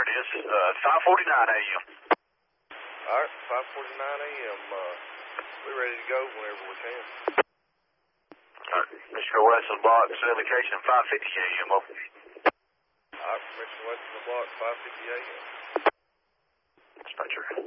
it is. 5:49 a.m. All right, 5:49 a.m. We're ready to go whenever we can. All right, Mr. West of the block, location 5:50 a.m. Over. All right, Mr. West of the block, 5:50 a.m. Dispatcher.